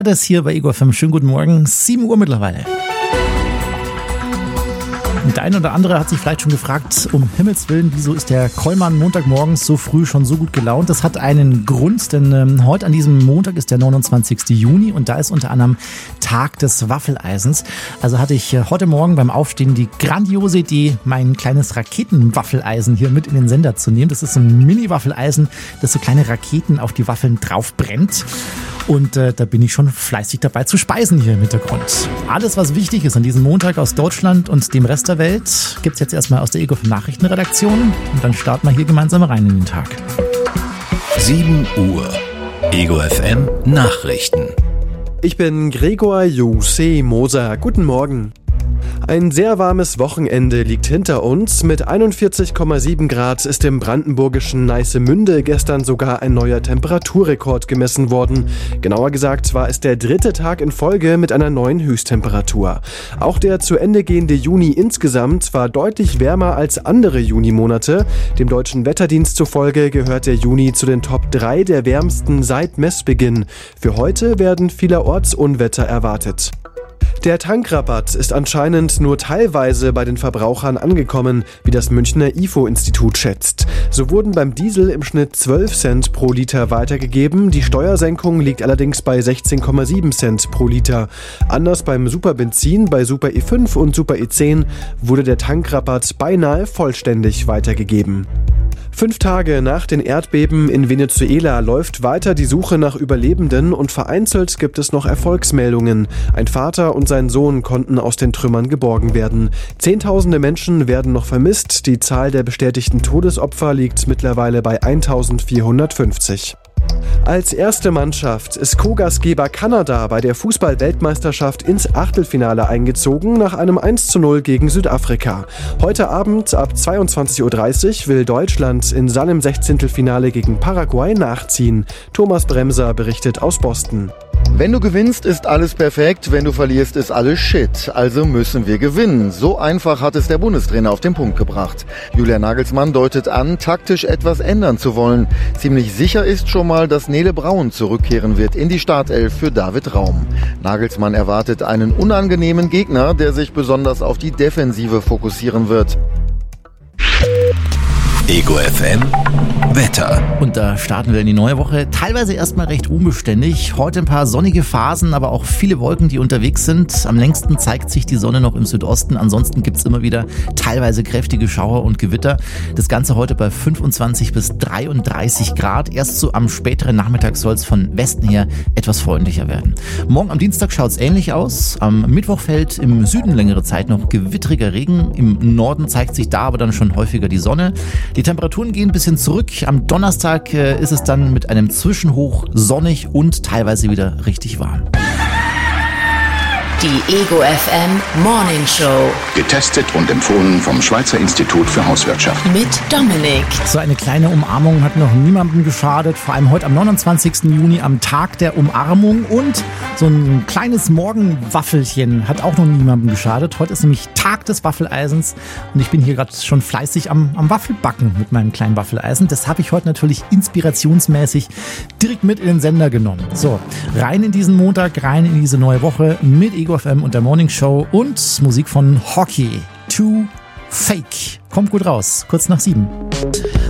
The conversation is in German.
Das hier bei Ego FM. Schönen guten Morgen, 7 Uhr mittlerweile. Und der eine oder andere hat sich vielleicht schon gefragt, um Himmels Willen, wieso ist der Kollmann Montagmorgens so früh schon so gut gelaunt? Das hat einen Grund, denn heute an diesem Montag ist der 29. Juni und da ist unter anderem Tag des Waffeleisens. Also hatte ich heute Morgen beim Aufstehen die grandiose Idee, mein kleines Raketenwaffeleisen hier mit in den Sender zu nehmen. Das ist so ein Mini-Waffeleisen, das so kleine Raketen auf die Waffeln drauf brennt. Und da bin ich schon fleißig dabei zu speisen hier im Hintergrund. Alles, was wichtig ist an diesem Montag aus Deutschland und dem Rest der Welt, gibt's jetzt erstmal aus der Ego FM Nachrichtenredaktion. Und dann starten wir hier gemeinsam rein in den Tag. 7 Uhr. Ego FM Nachrichten. Ich bin Gregor Jose Moser. Guten Morgen. Ein sehr warmes Wochenende liegt hinter uns. Mit 41,7 Grad ist im brandenburgischen Neissemünde gestern sogar ein neuer Temperaturrekord gemessen worden. Genauer gesagt war es der 3. Tag in Folge mit einer neuen Höchsttemperatur. Auch der zu Ende gehende Juni insgesamt war deutlich wärmer als andere Junimonate. Dem Deutschen Wetterdienst zufolge gehört der Juni zu den Top 3 der wärmsten seit Messbeginn. Für heute werden vielerorts Unwetter erwartet. Der Tankrabatt ist anscheinend nur teilweise bei den Verbrauchern angekommen, wie das Münchner IFO-Institut schätzt. So wurden beim Diesel im Schnitt 12 Cent pro Liter weitergegeben, die Steuersenkung liegt allerdings bei 16,7 Cent pro Liter. Anders beim Superbenzin, bei Super E5 und Super E10 wurde der Tankrabatt beinahe vollständig weitergegeben. 5 Tage nach den Erdbeben in Venezuela läuft weiter die Suche nach Überlebenden und vereinzelt gibt es noch Erfolgsmeldungen. Ein Vater und sein Sohn konnten aus den Trümmern geborgen werden. Zehntausende Menschen werden noch vermisst. Die Zahl der bestätigten Todesopfer liegt mittlerweile bei 1450. Als erste Mannschaft ist Co-Gastgeber Kanada bei der Fußball-Weltmeisterschaft ins Achtelfinale eingezogen nach einem 1:0 gegen Südafrika. Heute Abend ab 22:30 Uhr will Deutschland in seinem 16. Finale gegen Paraguay nachziehen. Thomas Bremser berichtet aus Boston. Wenn du gewinnst, ist alles perfekt, wenn du verlierst, ist alles Shit. Also müssen wir gewinnen. So einfach hat es der Bundestrainer auf den Punkt gebracht. Julian Nagelsmann deutet an, taktisch etwas ändern zu wollen. Ziemlich sicher ist schon mal, dass Nele Braun zurückkehren wird in die Startelf für David Raum. Nagelsmann erwartet einen unangenehmen Gegner, der sich besonders auf die Defensive fokussieren wird. Ego FM Wetter. Und da starten wir in die neue Woche. Teilweise erstmal recht unbeständig. Heute ein paar sonnige Phasen, aber auch viele Wolken, die unterwegs sind. Am längsten zeigt sich die Sonne noch im Südosten. Ansonsten gibt's immer wieder teilweise kräftige Schauer und Gewitter. Das Ganze heute bei 25 bis 33 Grad. Erst so am späteren Nachmittag soll es von Westen her etwas freundlicher werden. Morgen am Dienstag schaut's ähnlich aus. Am Mittwoch fällt im Süden längere Zeit noch gewittriger Regen. Im Norden zeigt sich da aber dann schon häufiger die Sonne. Die Temperaturen gehen ein bisschen zurück. Am Donnerstag ist es dann mit einem Zwischenhoch sonnig und teilweise wieder richtig warm. Die Ego FM Morning Show. Getestet und empfohlen vom Schweizer Institut für Hauswirtschaft. Mit Dominik. So eine kleine Umarmung hat noch niemandem geschadet. Vor allem heute am 29. Juni am Tag der Umarmung. Und so ein kleines Morgenwaffelchen hat auch noch niemandem geschadet. Heute ist nämlich Tag des Waffeleisens. Und ich bin hier gerade schon fleißig am Waffelbacken mit meinem kleinen Waffeleisen. Das habe ich heute natürlich inspirationsmäßig direkt mit in den Sender genommen. So, rein in diesen Montag, rein in diese neue Woche mit Ego FM und der Morning Show und Musik von Hockey. Too Fake. Kommt gut raus, kurz nach 7.